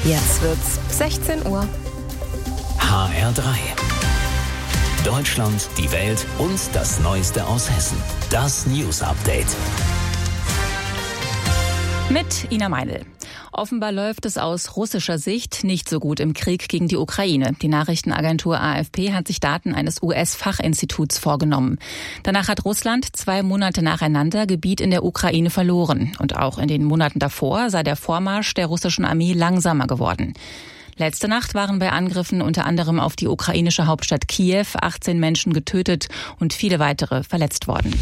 Jetzt wird's 16 Uhr. HR3. Deutschland, die Welt und das Neueste aus Hessen. Das News Update. Mit Ina Meinl. Offenbar läuft es aus russischer Sicht nicht so gut im Krieg gegen die Ukraine. Die Nachrichtenagentur AFP hat sich Daten eines US-Fachinstituts vorgenommen. Danach hat Russland 2 Monate nacheinander Gebiet in der Ukraine verloren. Und auch in den Monaten davor sei der Vormarsch der russischen Armee langsamer geworden. Letzte Nacht waren bei Angriffen unter anderem auf die ukrainische Hauptstadt Kiew 18 Menschen getötet und viele weitere verletzt worden.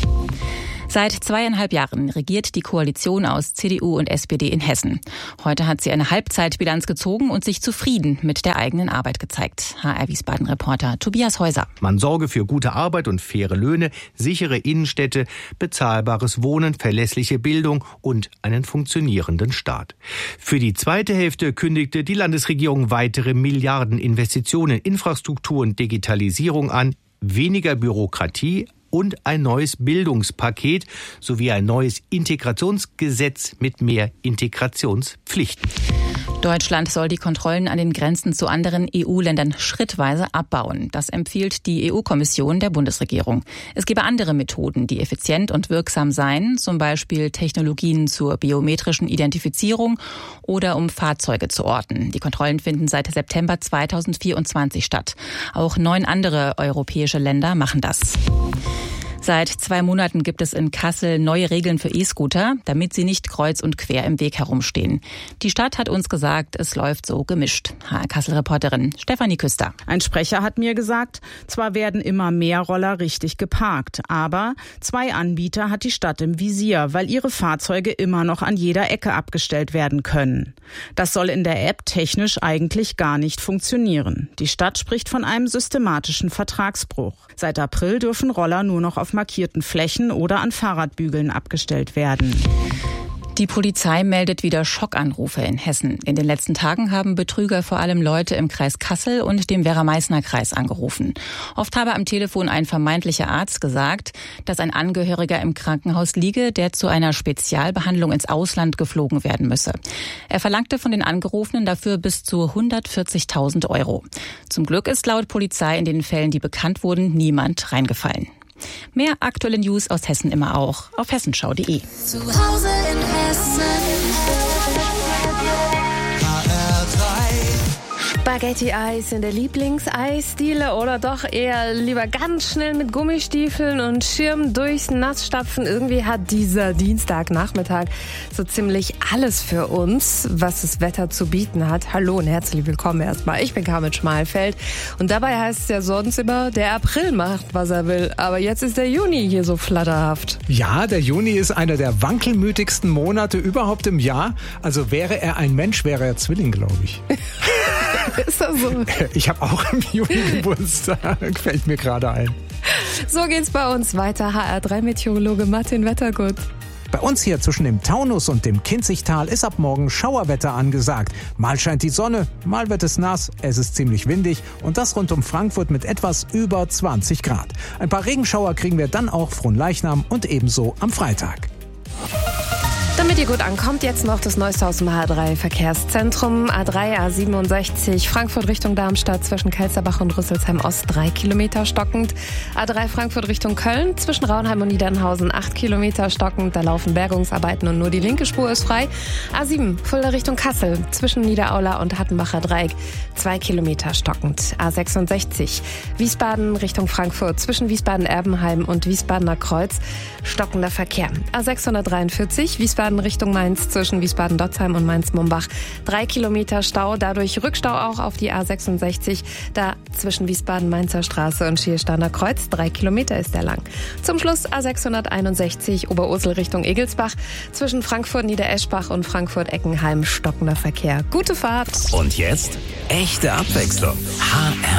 Seit 2,5 Jahren regiert die Koalition aus CDU und SPD in Hessen. Heute hat sie eine Halbzeitbilanz gezogen und sich zufrieden mit der eigenen Arbeit gezeigt. HR-Wiesbaden-Reporter Tobias Häuser. Man sorge für gute Arbeit und faire Löhne, sichere Innenstädte, bezahlbares Wohnen, verlässliche Bildung und einen funktionierenden Staat. Für die zweite Hälfte kündigte die Landesregierung weitere Milliardeninvestitionen in Infrastruktur und Digitalisierung an, weniger Bürokratie und ein neues Bildungspaket sowie ein neues Integrationsgesetz mit mehr Integrationspflichten. Deutschland soll die Kontrollen an den Grenzen zu anderen EU-Ländern schrittweise abbauen. Das empfiehlt die EU-Kommission der Bundesregierung. Es gebe andere Methoden, die effizient und wirksam seien, zum Beispiel Technologien zur biometrischen Identifizierung oder um Fahrzeuge zu orten. Die Kontrollen finden seit September 2024 statt. Auch 9 andere europäische Länder machen das. Seit 2 Monaten gibt es in Kassel neue Regeln für E-Scooter, damit sie nicht kreuz und quer im Weg herumstehen. Die Stadt hat uns gesagt, es läuft so gemischt. HR-Kassel-Reporterin Stefanie Küster. Ein Sprecher hat mir gesagt, zwar werden immer mehr Roller richtig geparkt, aber 2 Anbieter hat die Stadt im Visier, weil ihre Fahrzeuge immer noch an jeder Ecke abgestellt werden können. Das soll in der App technisch eigentlich gar nicht funktionieren. Die Stadt spricht von einem systematischen Vertragsbruch. Seit April dürfen Roller nur noch auf markierten Flächen oder an Fahrradbügeln abgestellt werden. Die Polizei meldet wieder Schockanrufe in Hessen. In den letzten Tagen haben Betrüger vor allem Leute im Kreis Kassel und dem Werra-Meißner-Kreis angerufen. Oft habe am Telefon ein vermeintlicher Arzt gesagt, dass ein Angehöriger im Krankenhaus liege, der zu einer Spezialbehandlung ins Ausland geflogen werden müsse. Er verlangte von den Angerufenen dafür bis zu 140.000 €. Zum Glück ist laut Polizei in den Fällen, die bekannt wurden, niemand reingefallen. Mehr aktuelle News aus Hessen immer auch auf hessenschau.de. Zu Hause in Hessen. Spaghetti-Eis in der Lieblingseisdiele oder doch eher lieber ganz schnell mit Gummistiefeln und Schirm durchs Nassstapfen? Irgendwie hat dieser Dienstagnachmittag so ziemlich alles für uns, was das Wetter zu bieten hat. Hallo und herzlich willkommen erstmal. Ich bin Carmen Schmalfeld und dabei heißt es ja sonst immer, der April macht, was er will. Aber jetzt ist der Juni hier so flatterhaft. Ja, der Juni ist einer der wankelmütigsten Monate überhaupt im Jahr. Also wäre er ein Mensch, wäre er Zwilling, glaube ich. Ist das so? Ich habe auch im Juni Geburtstag, fällt mir gerade ein. So geht's bei uns weiter. HR3-Meteorologe Martin Wettergut. Bei uns hier zwischen dem Taunus und dem Kinzigtal ist ab morgen Schauerwetter angesagt. Mal scheint die Sonne, mal wird es nass, es ist ziemlich windig und das rund um Frankfurt mit etwas über 20 Grad. Ein paar Regenschauer kriegen wir dann auch Fronleichnam und ebenso am Freitag. Damit ihr gut ankommt, jetzt noch das Neueste aus dem H3-Verkehrszentrum. A3, A67, Frankfurt Richtung Darmstadt zwischen Kelsterbach und Rüsselsheim Ost 3 Kilometer stockend. A3 Frankfurt Richtung Köln zwischen Raunheim und Niedernhausen 8 Kilometer stockend. Da laufen Bergungsarbeiten und nur die linke Spur ist frei. A7 Fulda Richtung Kassel zwischen Niederaula und Hattenbacher Dreieck 2 Kilometer stockend. A66 Wiesbaden Richtung Frankfurt zwischen Wiesbaden-Erbenheim und Wiesbadener Kreuz stockender Verkehr. A643 Wiesbaden Richtung Mainz zwischen Wiesbaden-Dotzheim und Mainz-Mumbach 3 Kilometer Stau, dadurch Rückstau auch auf die A66, da zwischen Wiesbaden-Mainzer Straße und Schiersteiner Kreuz 3 Kilometer ist der lang. Zum Schluss A661 Oberursel Richtung Egelsbach zwischen Frankfurt-Niedereschbach und Frankfurt-Eckenheim stockender Verkehr. Gute Fahrt! Und jetzt echte Abwechslung. HR